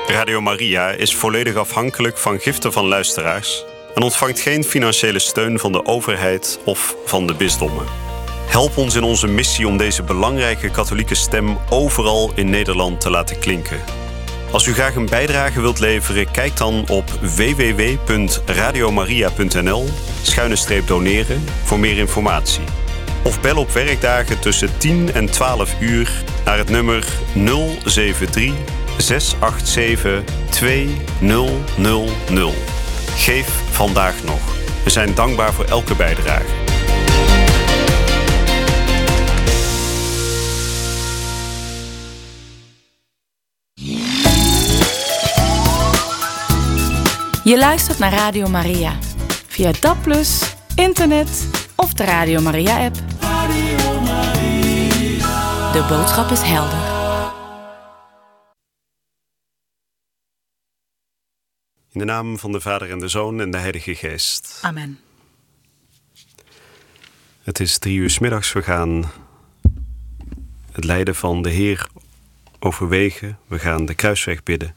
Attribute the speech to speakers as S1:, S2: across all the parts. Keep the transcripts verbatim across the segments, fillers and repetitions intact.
S1: Radio Maria is volledig afhankelijk van giften van luisteraars en ontvangt geen financiële steun van de overheid of van de bisdommen. Help ons in onze missie om deze belangrijke katholieke stem overal in Nederland te laten klinken. Als u graag een bijdrage wilt leveren, kijk dan op w w w punt radiomaria punt n l schuine streep doneren voor meer informatie. Of bel op werkdagen tussen tien en twaalf uur naar het nummer nul zeven drie zes acht zeven twee nul nul nul. Geef vandaag nog. We zijn dankbaar voor elke bijdrage.
S2: Je luistert naar Radio Maria. Via D A B plus, internet of de Radio Maria-app.
S3: Radio Maria.
S2: De boodschap is helder.
S1: In de naam van de Vader en de Zoon en de Heilige Geest.
S2: Amen.
S1: Het is drie uur 's middags. We gaan het lijden van de Heer overwegen. We gaan de kruisweg bidden.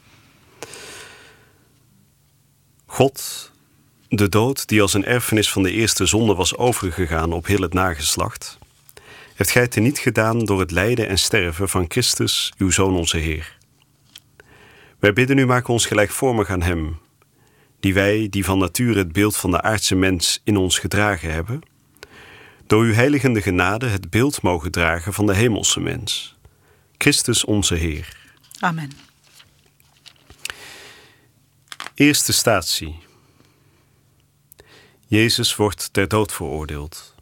S1: God, de dood die als een erfenis van de eerste zonde was overgegaan op heel het nageslacht, heeft gij teniet gedaan door het lijden en sterven van Christus, uw Zoon onze Heer. Wij bidden u, maak ons gelijkvormig aan hem, die wij, die van nature het beeld van de aardse mens in ons gedragen hebben, door uw heiligende genade het beeld mogen dragen van de hemelse mens, Christus onze Heer.
S2: Amen.
S1: Eerste statie. Jezus wordt ter dood veroordeeld.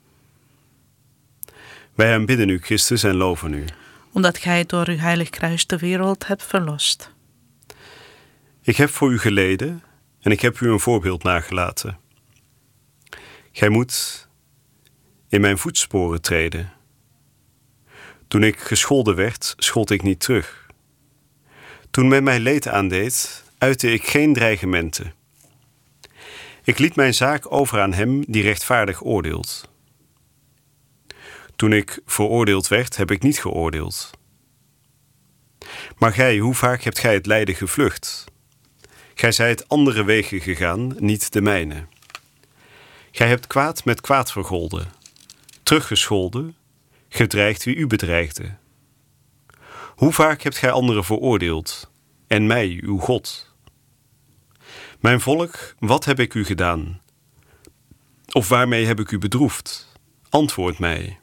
S1: Wij aanbidden u, Christus, en loven u.
S4: Omdat gij door uw heilig kruis de wereld hebt verlost.
S1: Ik heb voor u geleden en ik heb u een voorbeeld nagelaten. Gij moet in mijn voetsporen treden. Toen ik gescholden werd, schold ik niet terug. Toen men mij leed aandeed, uitte ik geen dreigementen. Ik liet mijn zaak over aan hem die rechtvaardig oordeelt. Toen ik veroordeeld werd, heb ik niet geoordeeld. Maar gij, hoe vaak hebt gij het lijden gevlucht? Gij zijt andere wegen gegaan, niet de mijne. Gij hebt kwaad met kwaad vergolden, teruggescholden, gedreigd wie u bedreigde. Hoe vaak hebt gij anderen veroordeeld, en mij, uw God? Mijn volk, wat heb ik u gedaan? Of waarmee heb ik u bedroefd? Antwoord mij.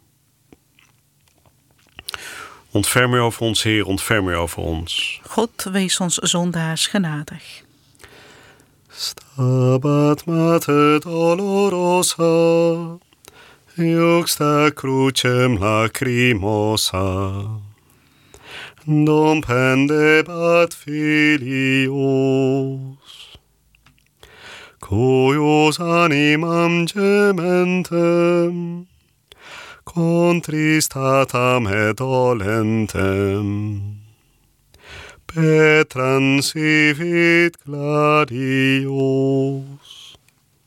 S1: Ontferm u over ons, Heer, ontferm u over ons.
S4: God, wees ons zondaars genadig.
S1: Stabat mater dolorosa, juxta crucem lacrimosa, dom pendebat filios, cuius animam gementem, contristatam et dolentem, petransivit gladios.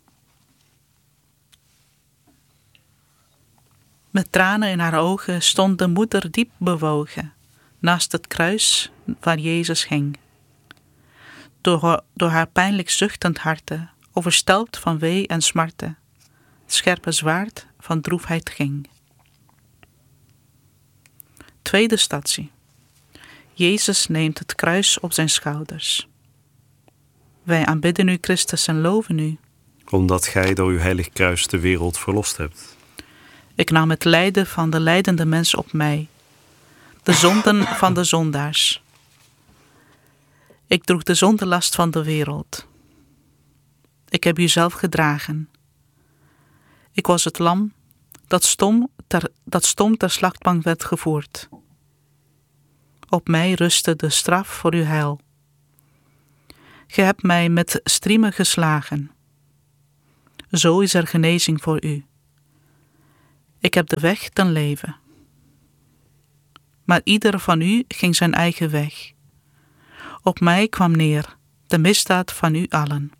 S4: Met tranen in haar ogen stond de moeder diep bewogen, naast het kruis waar Jezus hing. Door, door haar pijnlijk zuchtend harte, overstelpt van wee en smarte, het scherpe zwaard van droefheid ging. Tweede statie. Jezus neemt het kruis op zijn schouders. Wij aanbidden u, Christus, en loven u.
S1: Omdat gij door uw heilig kruis de wereld verlost hebt.
S4: Ik nam het lijden van de lijdende mens op mij, de zonden van de zondaars. Ik droeg de zondelast van de wereld. Ik heb u zelf gedragen. Ik was het lam dat stom ter, dat stom ter slachtbank werd gevoerd. Op mij rustte de straf voor uw heil. Ge hebt mij met striemen geslagen. Zo is er genezing voor u. Ik heb de weg ten leven. Maar ieder van u ging zijn eigen weg. Op mij kwam neer de misdaad van u allen.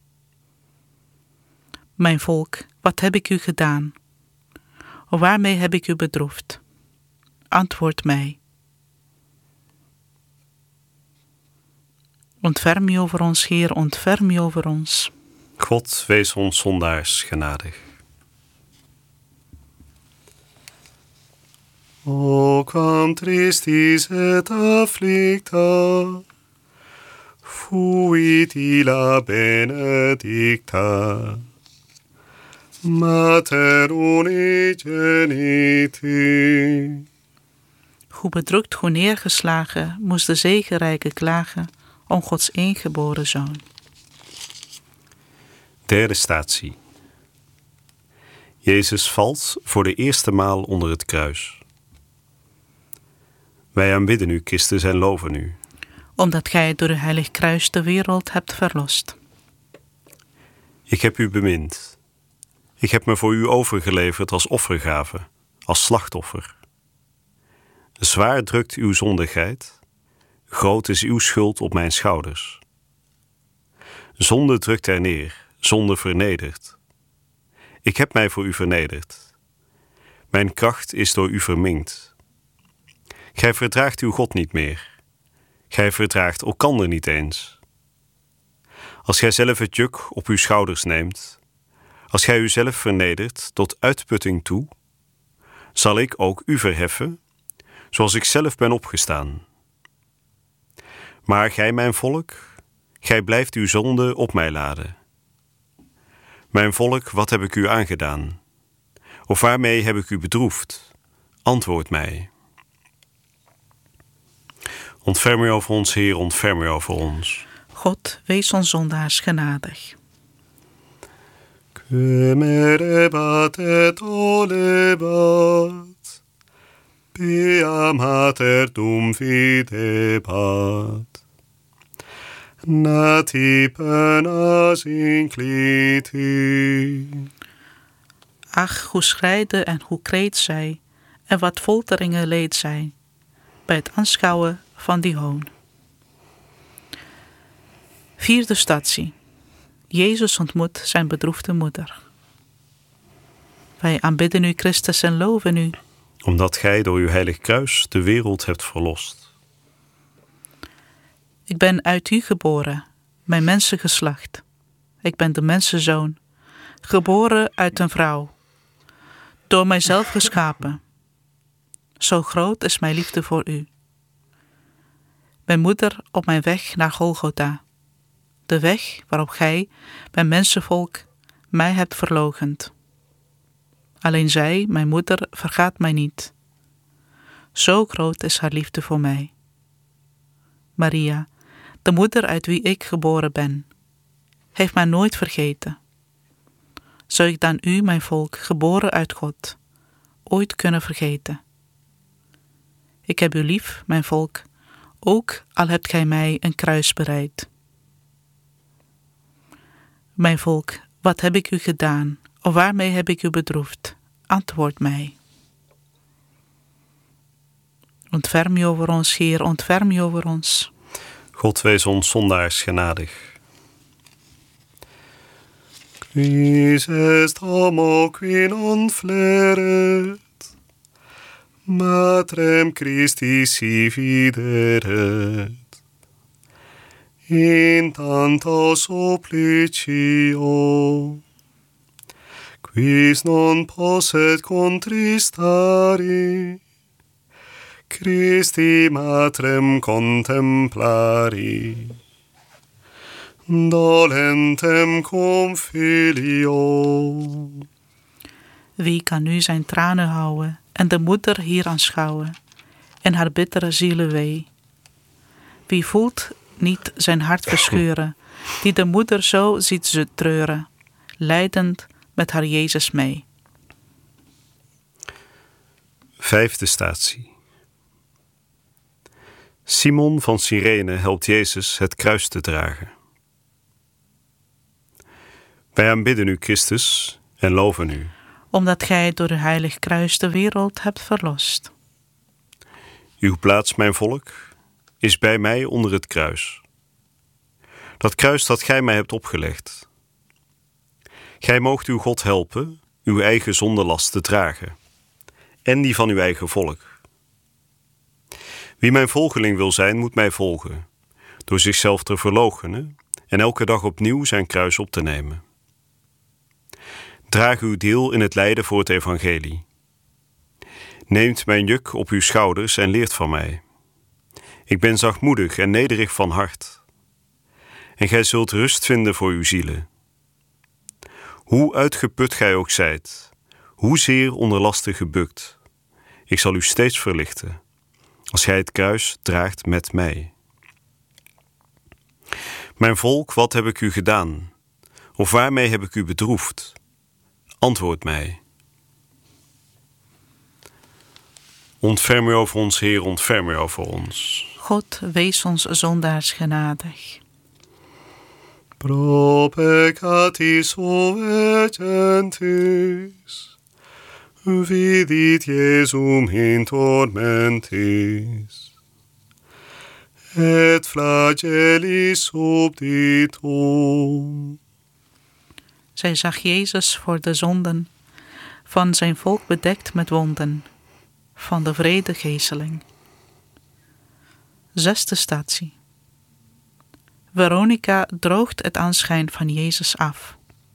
S4: Mijn volk, wat heb ik u gedaan? Waarmee heb ik u bedroefd? Antwoord mij. Ontferm u over ons, Heer, ontferm u over ons.
S1: God, wees ons zondaars genadig. O quam tristis et afflicta, fuit illa benedicta, Mater unigeniti.
S4: Hoe bedrukt, hoe neergeslagen, moest de zegenrijke klagen om Gods eengeboren Zoon.
S1: Derde statie. Jezus valt voor de eerste maal onder het kruis. Wij aanbidden u, Christus, en loven u.
S4: Omdat gij door uw heilig kruis de wereld hebt verlost.
S1: Ik heb u bemind. Ik heb me voor u overgeleverd als offergave, als slachtoffer. Zwaar drukt uw zondigheid, groot is uw schuld op mijn schouders. Zonde drukt er neer, zonde vernedert. Ik heb mij voor u vernederd. Mijn kracht is door u verminkt. Gij verdraagt uw God niet meer. Gij verdraagt elkander niet eens. Als gij zelf het juk op uw schouders neemt, als gij uzelf vernedert tot uitputting toe, zal ik ook u verheffen, zoals ik zelf ben opgestaan. Maar gij, mijn volk, gij blijft uw zonde op mij laden. Mijn volk, wat heb ik u aangedaan? Of waarmee heb ik u bedroefd? Antwoord mij. Ontferm u over ons, Heer, ontferm u over ons.
S4: God, wees ons zondaars genadig.
S1: Quemerebat et olebat, Pia mater dum videbat, Nati penas incliti.
S4: Ach, hoe schreide en hoe kreet zij, en wat folteringen leed zij, bij het aanschouwen van die hoon. Vierde statie. Jezus ontmoet zijn bedroefde moeder. Wij aanbidden u, Christus, en loven u.
S1: Omdat gij door uw heilig kruis de wereld hebt verlost.
S4: Ik ben uit u geboren, mijn mensengeslacht. Ik ben de mensenzoon, geboren uit een vrouw. Door mijzelf geschapen. Zo groot is mijn liefde voor u. Mijn moeder op mijn weg naar Golgotha. De weg waarop gij, mijn mensenvolk, mij hebt verloochend. Alleen zij, mijn moeder, vergaat mij niet. Zo groot is haar liefde voor mij. Maria, de moeder uit wie ik geboren ben, heeft mij nooit vergeten. Zou ik dan u, mijn volk, geboren uit God, ooit kunnen vergeten? Ik heb u lief, mijn volk, ook al hebt gij mij een kruis bereid. Mijn volk, wat heb ik u gedaan, of waarmee heb ik u bedroefd? Antwoord mij. Ontferm u over ons, Heer, ontferm u over ons.
S1: God, wees ons zondaars genadig. Quis est homo qui non fleret, Matrem Christi si fideret, in tanto supplicio, quis non posset contristari, Christi Matrem contemplari, dolentem cum filio.
S4: Wie kan nu zijn tranen houden en de moeder hier aanschouwen en haar bittere zielewee? Wie voelt niet zijn hart verscheuren, die de moeder zo ziet ze treuren, lijdend met haar Jezus mee?
S1: Vijfde statie. Simon van Cyrene helpt Jezus het kruis te dragen. Wij aanbidden u, Christus, en loven u.
S4: Omdat gij door uw heilig kruis de wereld hebt verlost.
S1: Uw plaats, mijn volk, is bij mij onder het kruis. Dat kruis dat gij mij hebt opgelegd. Gij moogt uw God helpen uw eigen zondelast te dragen, en die van uw eigen volk. Wie mijn volgeling wil zijn, moet mij volgen. door zichzelf te verloochenen en elke dag opnieuw zijn kruis op te nemen. Draag uw deel in het lijden voor het evangelie. Neemt mijn juk op uw schouders en leert van mij. Ik ben zachtmoedig en nederig van hart. En gij zult rust vinden voor uw zielen. Hoe uitgeput gij ook zijt, hoezeer onder lasten gebukt, ik zal u steeds verlichten, als gij het kruis draagt met mij. Mijn volk, wat heb ik u gedaan? Of waarmee heb ik u bedroefd? Antwoord mij. Ontferm u over ons, Heer, ontferm u over ons.
S4: God, wees ons zondaars genadig.
S1: Pro peccatis ovegentis, vidit Jesum in tormentis, et flagellis subditum.
S4: Zij zag Jezus voor de zonden van zijn volk bedekt met wonden, van de wrede geeseling. Zesde statie. Veronica droogt het aanschijn van Jezus af.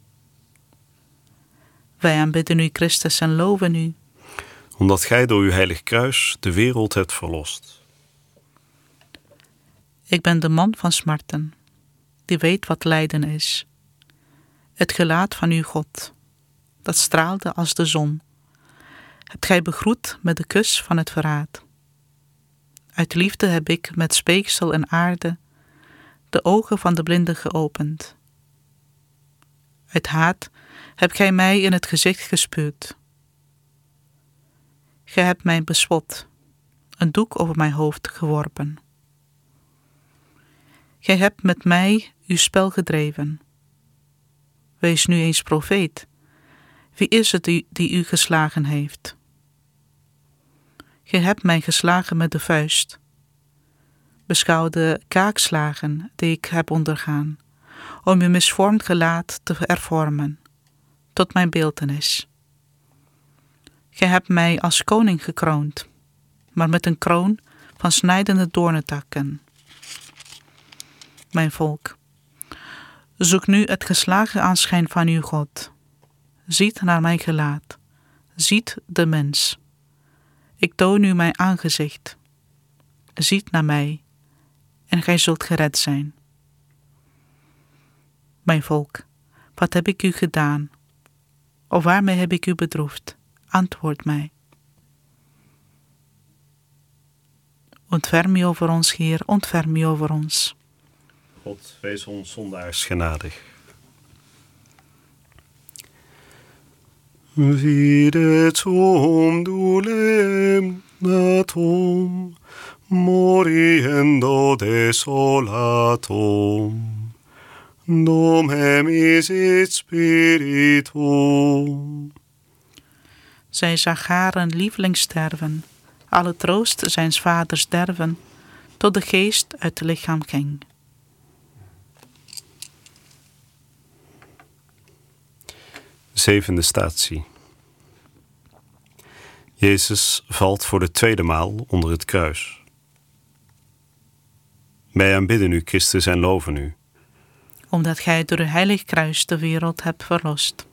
S4: Wij aanbidden u, Christus, en loven u,
S1: omdat gij door uw heilig kruis de wereld hebt verlost.
S4: Ik ben de man van smarten, die weet wat lijden is. Het gelaat van uw God, dat straalde als de zon, hebt gij begroet met de kus van het verraad. Uit liefde heb ik met speeksel en aarde de ogen van de blinde geopend. Uit haat hebt gij mij in het gezicht gespuwd. Gij hebt mij bespot, een doek over mijn hoofd geworpen. Gij hebt met mij uw spel gedreven. Wees nu eens profeet. Wie is het die, die u geslagen heeft? Gij hebt mij geslagen met de vuist. Beschouw de kaakslagen die ik heb ondergaan, om uw misvormd gelaat te hervormen, tot mijn beeltenis. Gij hebt mij als koning gekroond, maar met een kroon van snijdende doornentakken. Mijn volk, zoek nu het geslagen aanschijn van uw God. Ziet naar mijn gelaat, ziet de mens. Ik toon u mijn aangezicht. Ziet naar mij, en gij zult gered zijn. Mijn volk, wat heb ik u gedaan? Of waarmee heb ik u bedroefd? Antwoord mij. Ontferm u over ons, Heer, ontferm u over ons.
S1: God, wees ons zondaars genadig. Videt sum dulem natum, moriendo desolatum, Dom misit spiritum.
S4: Zij zag haar een lieveling sterven, alle troost zijns vaders derven, tot de geest uit het lichaam ging.
S1: Zevende statie. Jezus valt voor de tweede maal onder het kruis. Wij aanbidden u, Christus, en loven u,
S4: omdat gij door uw heilig kruis de wereld hebt verlost.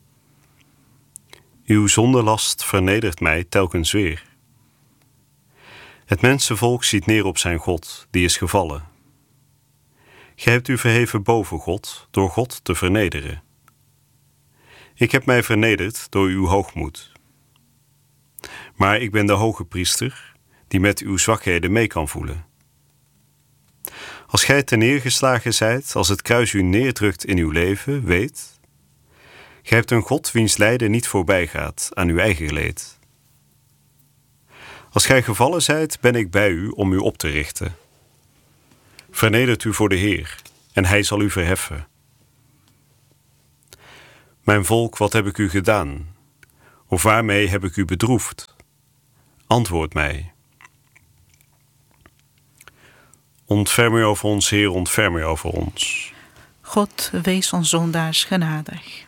S1: Uw zondelast vernedert mij telkens weer. Het mensenvolk ziet neer op zijn God, die is gevallen. Gij hebt u verheven boven God, door God te vernederen. Ik heb mij vernederd door uw hoogmoed. Maar ik ben de hoge priester, die met uw zwakheden mee kan voelen. Als gij ten neergeslagen zijt, als het kruis u neerdrukt in uw leven, weet, gij hebt een God wiens lijden niet voorbij gaat aan uw eigen leed. Als gij gevallen zijt, ben ik bij u om u op te richten. Vernedert u voor de Heer, en hij zal u verheffen. Mijn volk, wat heb ik u gedaan? Of waarmee heb ik u bedroefd? Antwoord mij. Ontferm u over ons, Heer, ontferm u over ons.
S4: God, wees ons zondaars genadig.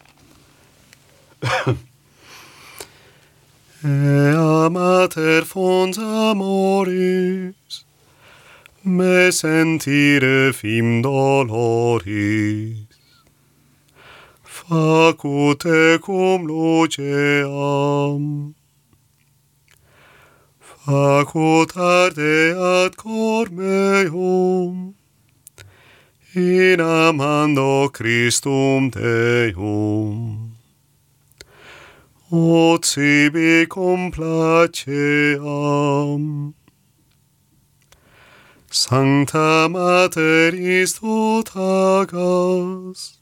S1: Ea mater fons amoris, me sentire fim doloris, facute cum luceam, facut ardeat cor meum, in amando Christum Deum. Ut sibi complaceam. Sancta Materis tot agas,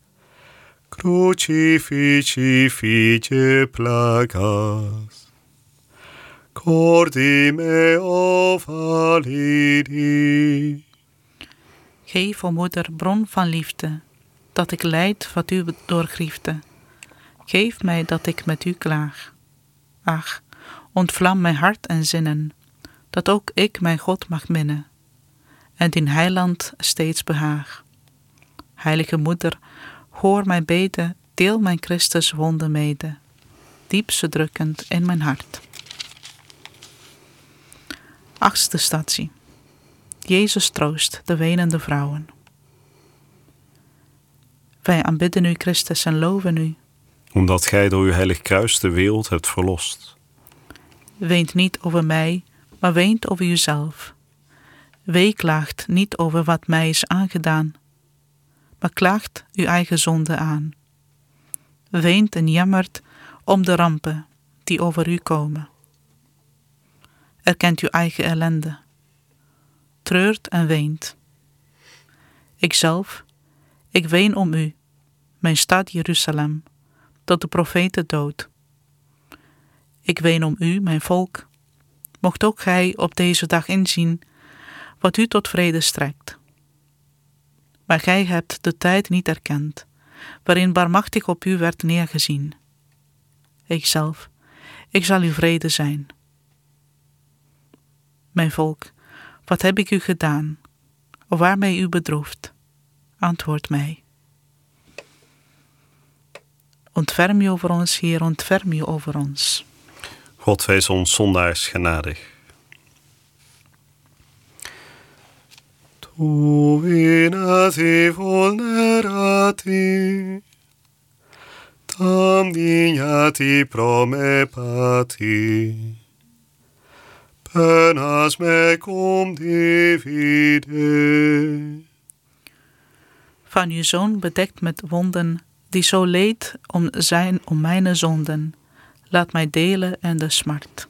S1: crucifici fice plagas, cordi meo validi.
S4: Geef, o moeder, bron van liefde, dat ik lijd wat u doorgriefde. Geef mij dat ik met u klaag. Ach, ontvlam mijn hart en zinnen, dat ook ik mijn God mag minnen, en in heiland steeds behaag. Heilige moeder, hoor mijn bede, deel mijn Christus wonde mede, diep ze drukkend in mijn hart. Achtste statie. Jezus troost de wenende vrouwen. Wij aanbidden u, Christus, en loven u,
S1: omdat gij door uw heilig kruis de wereld hebt verlost.
S4: Weent niet over mij, maar weent over uzelf. Weeklaagt niet over wat mij is aangedaan, maar klaagt uw eigen zonde aan. Weent en jammert om de rampen die over u komen. Erkent uw eigen ellende, treurt en weent. Ikzelf, ik ween om u, mijn stad Jeruzalem, tot de profeten dood. Ik ween om u, mijn volk, mocht ook gij op deze dag inzien wat u tot vrede strekt. Maar gij hebt de tijd niet erkend, waarin barmachtig op u werd neergezien. Ikzelf, ik zal uw vrede zijn. Mijn volk, wat heb ik u gedaan, of waarmee u bedroeft? Antwoord mij. Ontferm u over ons, Heer, ontferm u over ons.
S1: God wees ons zondaars genadig. Tu vinati vulnerati, tam dignati pro me pati, penas mecum divide.
S4: Van uw zoon bedekt met wonden, die zo leed om zijn om mijn zonden, laat mij delen en de smart.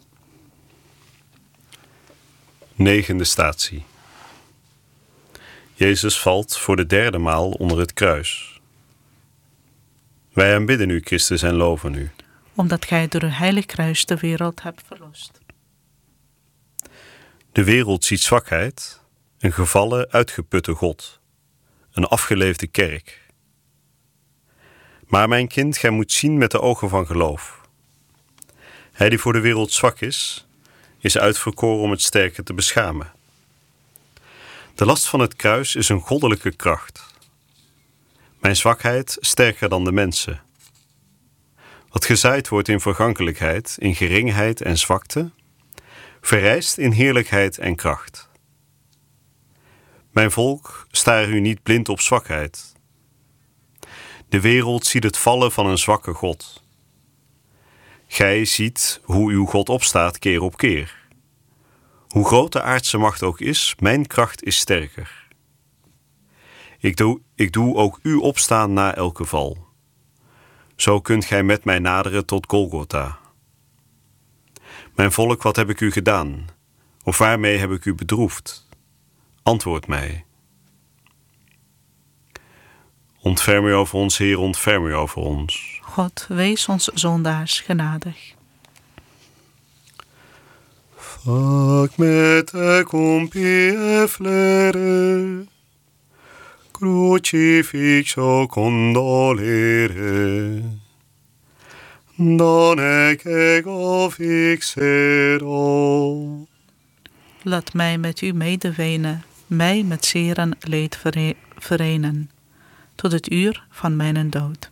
S1: Negende statie. Jezus valt voor de derde maal onder het kruis. Wij aanbidden u, Christus, en loven u,
S4: omdat gij door uw heilig kruis de wereld hebt verlost.
S1: De wereld ziet zwakheid, een gevallen, uitgeputte God, een afgeleefde kerk. Maar mijn kind, gij moet zien met de ogen van geloof. Hij die voor de wereld zwak is, is uitverkoren om het sterke te beschamen. De last van het kruis is een goddelijke kracht. Mijn zwakheid sterker dan de mensen. Wat gezaaid wordt in vergankelijkheid, in geringheid en zwakte, verrijst in heerlijkheid en kracht. Mijn volk, staar u niet blind op zwakheid. De wereld ziet het vallen van een zwakke God. Gij ziet hoe uw God opstaat keer op keer. Hoe groot de aardse macht ook is, mijn kracht is sterker. Ik doe, ik doe ook u opstaan na elke val. Zo kunt gij met mij naderen tot Golgotha. Mijn volk, wat heb ik u gedaan? Of waarmee heb ik u bedroefd? Antwoord mij. Ontferm u over ons, Heer, ontferm u over ons.
S4: God, wees ons zondaars genadig.
S1: Fac me tecum pie flere, crucifixo condolere, donec ego fixero.
S4: Laat mij met u medewenen, mij met zeren leed vere- verenen, tot het uur van mijn dood.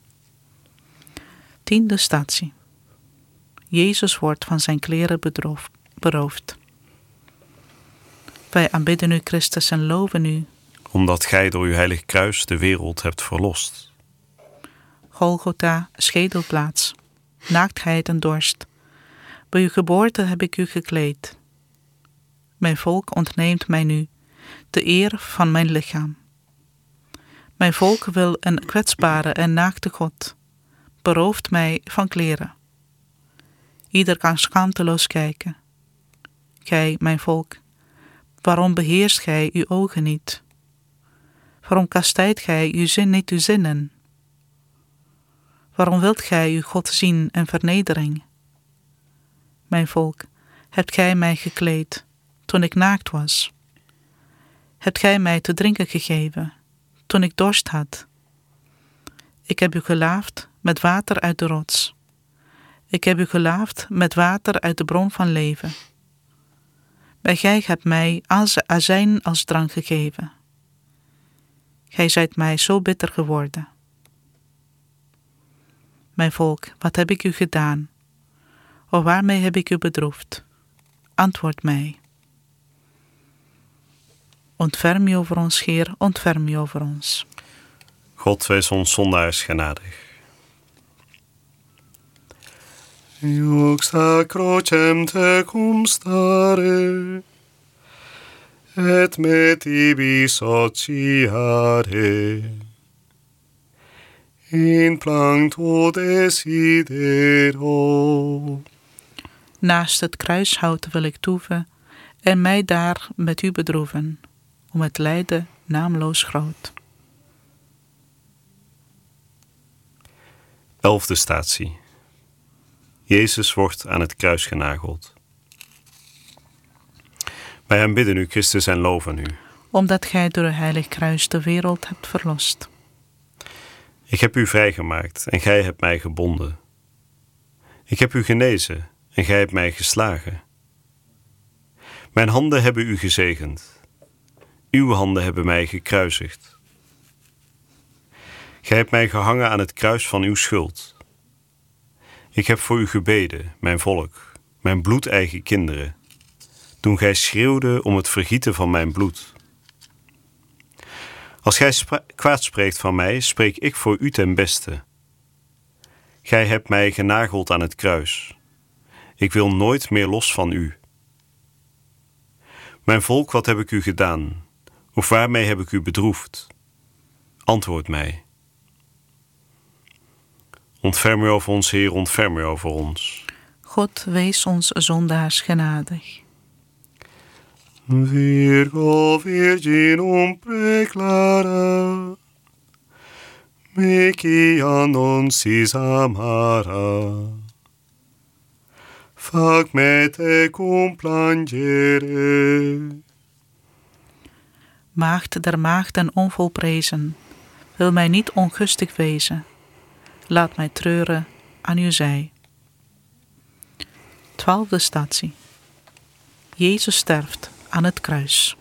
S4: Tiende statie. Jezus wordt van zijn kleren bedroofd, beroofd. Wij aanbidden u, Christus, en loven u.
S1: Omdat gij door uw heilig kruis de wereld hebt verlost.
S4: Golgotha, schedelplaats, naaktheid en dorst. Bij uw geboorte heb ik u gekleed. Mijn volk ontneemt mij nu de eer van mijn lichaam. Mijn volk wil een kwetsbare en naakte God, berooft mij van kleren. Ieder kan schaamteloos kijken. Gij, mijn volk, waarom beheerst gij uw ogen niet? Waarom kastijdt gij uw zin niet uw zinnen? Waarom wilt gij uw God zien en vernedering? Mijn volk, hebt gij mij gekleed toen ik naakt was? Hebt gij mij te drinken gegeven toen ik dorst had? Ik heb u gelaafd met water uit de rots. Ik heb u gelaafd met water uit de bron van leven. Maar gij hebt mij azijn als drank gegeven. Gij zijt mij zo bitter geworden. Mijn volk, wat heb ik u gedaan? Of waarmee heb ik u bedroefd? Antwoord mij. Ontferm u over ons, Heer, ontferm u over ons.
S1: God, wees ons zondaars genadig. Juxta crucem tecum stare, et me tibi sociare, in plancto desidero.
S4: Naast het kruishout wil ik toeven en mij daar met u bedroeven, om het lijden naamloos groot.
S1: Elfde statie. Jezus wordt aan het kruis genageld. Wij aanbidden u, Christus, en loven u.
S4: Omdat gij door het heilig kruis de wereld hebt verlost.
S1: Ik heb u vrijgemaakt en gij hebt mij gebonden. Ik heb u genezen en gij hebt mij geslagen. Mijn handen hebben u gezegend. Uw handen hebben mij gekruisigd. Gij hebt mij gehangen aan het kruis van uw schuld. Ik heb voor u gebeden, mijn volk, mijn bloedeigen kinderen, toen gij schreeuwde om het vergieten van mijn bloed. Als gij spra- kwaad spreekt van mij, spreek ik voor u ten beste. Gij hebt mij genageld aan het kruis. Ik wil nooit meer los van u. Mijn volk, wat heb ik u gedaan? Of waarmee heb ik u bedroefd? Antwoord mij. Ontferm u over ons, Heer, ontferm u over ons.
S4: God, wees ons zondaars genadig.
S1: Virgo Virginum preclara, Micia non sis amara, fac me tecum plangere.
S4: Maagd der maagden onvolprezen, wil mij niet ongustig wezen. Laat mij treuren aan uw zij. Twaalfde statie. Jezus sterft aan het kruis.